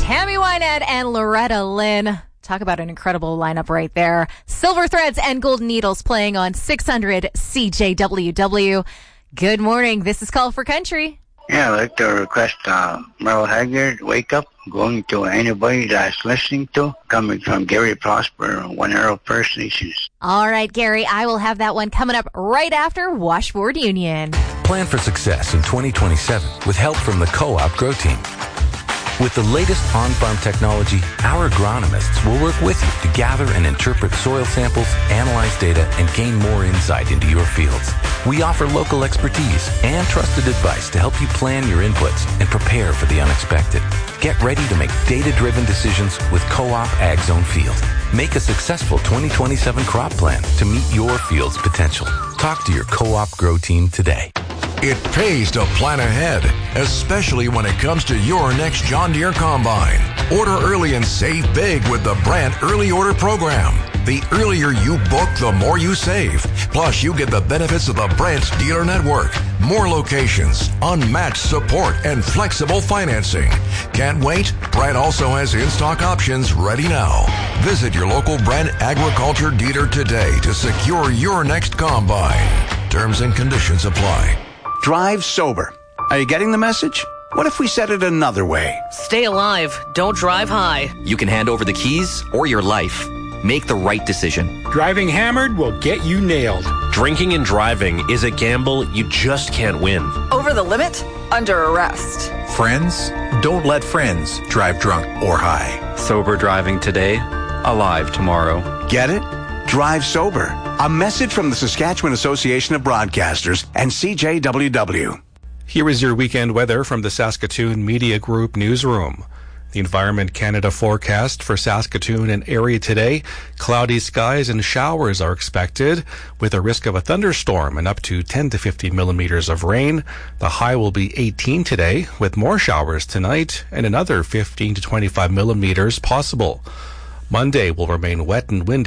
Tammy Wynette and Loretta Lynn. Talk about an incredible lineup right there. Silver Threads and Golden Needles playing on 600 CJWW. Good morning. This is Call for Country. Yeah, I'd like to request Merle Haggard, Wake Up, going to anybody that's listening to, coming from Gary Prosper, One Arrow First Nations. All right, Gary, I will have that one coming up right after Washboard Union. Plan for success in 2027 with help from the Co-op Grow Team. With the latest on-farm technology, our agronomists will work with you to gather and interpret soil samples, analyze data, and gain more insight into your fields. We offer local expertise and trusted advice to help you plan your inputs and prepare for the unexpected. Get ready to make data-driven decisions with Co-op Ag Zone Field. Make a successful 2027 crop plan to meet your field's potential. Talk to your Co-op Grow Team today. It pays to plan ahead, especially when it comes to your next John Deere combine. Order early and save big with the Brandt Early Order Program. The earlier you book, the more you save. Plus, you get the benefits of the Brandt Dealer Network. More locations, unmatched support, and flexible financing. Can't wait? Brandt also has in-stock options ready now. Visit your local Brandt Agriculture dealer today to secure your next combine. Terms and conditions apply. Drive sober. Are you getting the message? What if we said it another way? Stay alive. Don't drive high. You can hand over the keys or your life. Make the right decision. Driving hammered will get you nailed. Drinking and driving is a gamble you just can't win. Over the limit? Under arrest. Friends? Don't let friends drive drunk or high. Sober driving today, alive tomorrow. Get it? Drive sober. A message from the Saskatchewan Association of Broadcasters and CJWW. Here is your weekend weather from the Saskatoon Media Group newsroom. The Environment Canada forecast for Saskatoon and area today, cloudy skies and showers are expected with a risk of a thunderstorm and up to 10 to 50 millimeters of rain. The high will be 18 today with more showers tonight and another 15 to 25 millimeters possible. Monday will remain wet and windy.